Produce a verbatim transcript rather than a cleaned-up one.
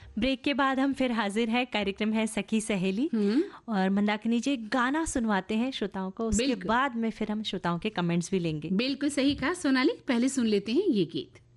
Break के बाद हम फिर हाजिर है, कार्यक्रम है सखी सहेली और मंदाकिनी जी गाना सुनवाते हैं श्रोताओं को, उसके बाद में फिर हम श्रोताओं के कमेंट्स भी लेंगे। बिल्कुल सही कहा सोनाली, पहले सुन लेते हैं ये गीत।